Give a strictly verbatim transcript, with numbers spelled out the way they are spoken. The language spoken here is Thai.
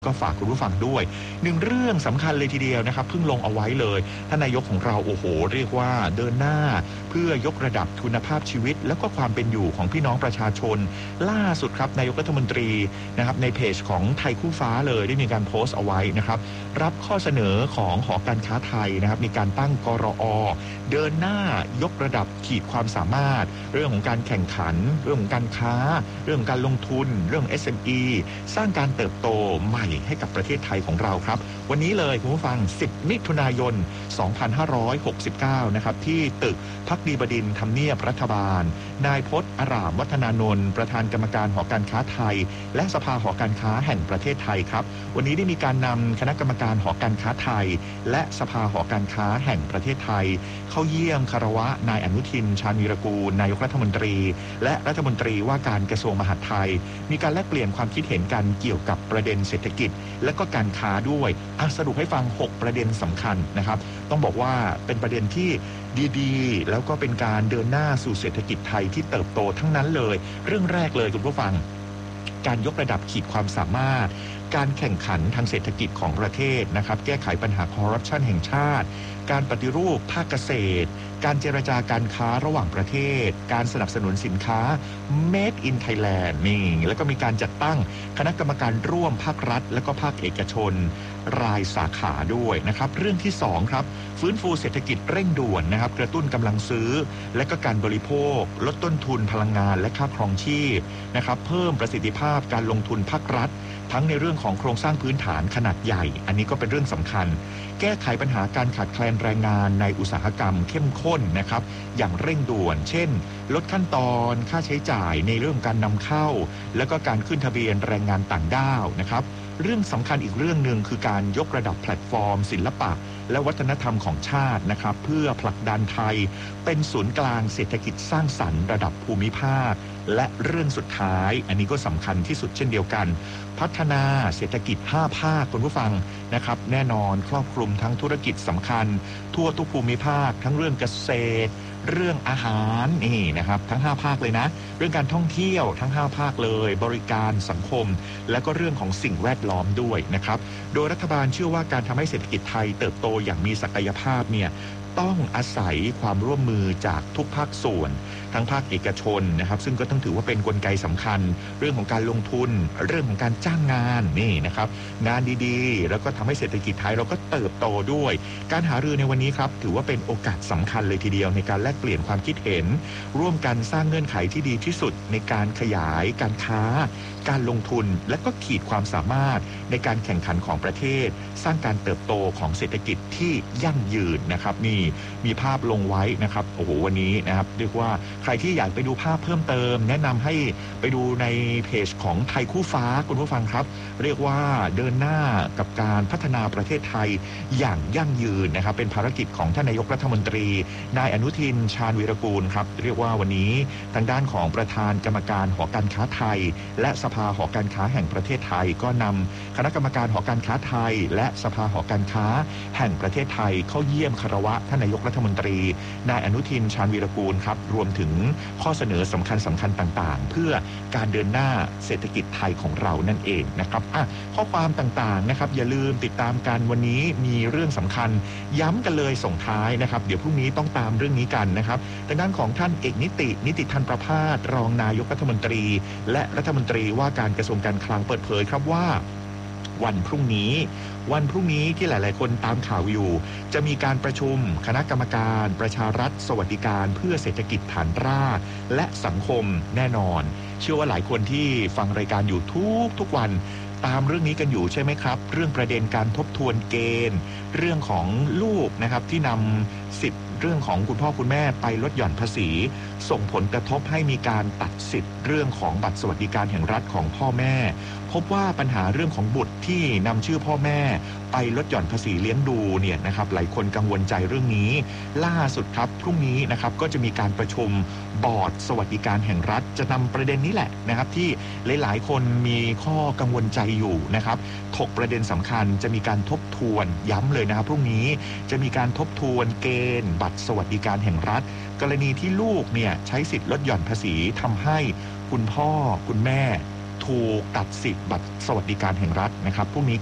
ก็ฝากคุณผู้ฟังด้วยหนึ่งเรื่องสำคัญเลยทีเดียวนะครับเพิ่งลงเอาไว้เลยท่านนายกของเราโอ้โหเรียกว่าเดินหน้าเพื่อยกระดับคุณภาพชีวิตแล้วก็ความเป็นอยู่ของพี่น้องประชาชนล่าสุดครับนายกรัฐมนตรีนะครับในเพจของไทยคู่ฟ้าเลยได้มีการโพสต์เอาไว้นะครับรับข้อเสนอของหอการค้าไทยนะครับมีการตั้งกรอเดินหน้ายกระดับขีดความสามารถเรื่องของการแข่งขันเรื่องของการค้าเรื่องของการลงทุนเรื่อง เอส เอ็ม อี สร้างการเติบโตใหม่ให้กับประเทศไทยของเราครับวันนี้เลยคุณผู้ฟังสิบมิถุนายนสองพันห้าร้อยหกสิบเก้านะครับที่ตึกภักดีบดินทร์ทำเนียบรัฐบาลนายพจน์อารามวัฒนานนท์ประธานกรรมการหอการค้าไทยและสภาหอการค้าแห่งประเทศไทยครับวันนี้ได้มีการนำคณะกรรมการหอการค้าไทยและสภาหอการค้าแห่งประเทศไทยเข้าเยี่ยมคารวะนายอนุทินชาญวีรกูลนายกรัฐมนตรีและรัฐมนตรีว่าการกระทรวงมหาดไทยมีการแลกเปลี่ยนความคิดเห็นกันเกี่ยวกับประเด็นเศรษฐกิจและก็การค้าด้วยสรุปให้ฟังหกประเด็นสำคัญนะครับต้องบอกว่าเป็นประเด็นที่ดีๆแล้วก็เป็นการเดินหน้าสู่เศรษฐกิจไทยที่เติบโตทั้งนั้นเลยเรื่องแรกเลยคุณผู้ฟังการยกระดับขีดความสามารถการแข่งขันทางเศรษฐกิจของประเทศนะครับแก้ไขปัญหาคอร์รัปชันแห่งชาติการปฏิรูปภาคเกษตรการเจรจาการค้าระหว่างประเทศการสนับสนุนสินค้า Made in Thailand นี่แล้วก็มีการจัดตั้งคณะกรรมการร่วมภาครัฐและก็ภาคเอกชนรายสาขาด้วยนะครับเรื่องที่สองครับฟื้นฟูเศรษฐกิจเร่งด่วนนะครับกระตุ้นกำลังซื้อและก็การบริโภคลดต้นทุนพลังงานและค่าครองชีพนะครับเพิ่มประสิทธิภาพการลงทุนภาครัฐทั้งในเรื่องของโครงสร้างพื้นฐานขนาดใหญ่อันนี้ก็เป็นเรื่องสำคัญแก้ไขปัญหาการขาดแคลนแรงงานในอุตสาหกรรมเข้มข้นนะครับอย่างเร่งด่วนเช่นลดขั้นตอนค่าใช้จ่ายในเรื่องการนำเข้าและก็การขึ้นทะเบียนแรงงานต่างด้าวนะครับเรื่องสำคัญอีกเรื่องหนึ่งคือการยกระดับแพลตฟอร์มศิลปะและวัฒนธรรมของชาตินะครับเพื่อผลักดันไทยเป็นศูนย์กลางเศรษฐกิจสร้างสรรค์ระดับภูมิภาคและเรื่องสุดท้ายอันนี้ก็สำคัญที่สุดเช่นเดียวกันพัฒนาเศรษฐกิจห้าภาคคุณผู้ฟังนะครับแน่นอนครอบคลุมทั้งธุรกิจสำคัญทั่วทุกภูมิภาคทั้งเรื่องเกษตรเรื่องอาหารนี่นะครับทั้งห้าภาคเลยนะเรื่องการท่องเที่ยวทั้งห้าภาคเลยบริการสังคมและก็เรื่องของสิ่งแวดล้อมด้วยนะครับโดยรัฐบาลเชื่อว่าการทำให้เศรษฐกิจไทยเติบโตอย่างมีศักยภาพเนี่ยต้องอาศัยความร่วมมือจากทุกภาคส่วนทั้งภาคเอกชนนะครับซึ่งก็ต้องถือว่าเป็นกลไกสำคัญเรื่องของการลงทุนเรื่องของการจ้างงานนี่นะครับงานดีๆแล้วก็ทำให้เศรษฐกิจไทยเราก็เติบโตด้วยการหารือในวันนี้ครับถือว่าเป็นโอกาสสำคัญเลยทีเดียวในการแลกเปลี่ยนความคิดเห็นร่วมกันสร้างเงื่อนไขที่ดีที่สุดในการขยายการค้าการลงทุนและก็ขีดความสามารถในการแข่งขันของประเทศสร้างการเติบโตของเศรษฐกิจที่ยั่งยืนนะครับนี่มีภาพลงไว้นะครับโอ้โหวันนี้นะครับเรียกว่าใครที่อยากไปดูภาพเพิ่มเติมแนะนำให้ไปดูในเพจของไทยคู่ฟ้าคุณผู้ฟังครับเรียกว่าเดินหน้ากับการพัฒนาประเทศไทยอย่างยั่งยืนนะครับเป็นภารกิจของท่านนายกรัฐมนตรีนายอนุทินชาญวีรกูลครับเรียกว่าวันนี้ทางด้านของประธานกรรมการหอการค้าไทยและสภาหอการค้าแห่งประเทศไทยก็นำคณะกรรมการหอการค้าไทยและสภาหอการค้าแห่งประเทศไทยเข้าเยี่ยมคารวะท่านนายกรัฐมนตรีนายอนุทินชาญวีรกูลครับรวมถึงข้อเสนอสำคัญสำคัญต่างๆเพื่อการเดินหน้าเศรษฐกิจไทยของเรานั่นเองนะครับอ่ะข้อความต่างๆนะครับอย่าลืมติดตามกันวันนี้มีเรื่องสำคัญย้ำกันเลยส่งท้ายนะครับเดี๋ยวพรุ่งนี้ต้องตามเรื่องนี้กันนะครับทางด้านของท่านเอกนิตินิติธันประภาสรองนายกรัฐมนตรีและรัฐมนตรีว่าการกระทรวงการคลังเปิดเผยครับว่าวันพรุ่งนี้วันพรุ่งนี้ที่หลายๆคนตามข่าวอยู่จะมีการประชุมคณะกรรมการประชารัฐสวัสดิการเพื่อเศรษฐกิจฐานรากและสังคมแน่นอนเชื่อว่าหลายคนที่ฟังรายการอยู่ทุกทุกวันตามเรื่องนี้กันอยู่ใช่ไหมครับเรื่องประเด็นการทบทวนเกณฑ์เรื่องของลูกนะครับที่นำสิทธิ์เรื่องของคุณพ่อคุณแม่ไปลดหย่อนภาษีส่งผลกระทบให้มีการตัดสิทธิ์เรื่องของบัตรสวัสดิการแห่งรัฐของพ่อแม่พบว่าปัญหาเรื่องของบุตรที่นำชื่อพ่อแม่ไปลดหย่อนภาษีเลี้ยงดูเนี่ยนะครับหลายคนกังวลใจเรื่องนี้ล่าสุดครับพรุ่งนี้นะครับก็จะมีการประชุมบอร์ดสวัสดิการแห่งรัฐจะนำประเด็นนี้แหละนะครับที่หลายๆคนมีข้อกังวลใจอยู่นะครับถกประเด็นสำคัญจะมีการทบทวนย้ำเลยนะครับพรุ่งนี้จะมีการทบทวนเกณฑ์บัตรสวัสดิการแห่งรัฐกรณีที่ลูกเนี่ยใช้สิทธิ์ลดหย่อนภาษีทำให้คุณพ่อคุณแม่ถูกตัดสิทธิ์บัตรสวัสดิการแห่งรัฐนะครับพวกนี้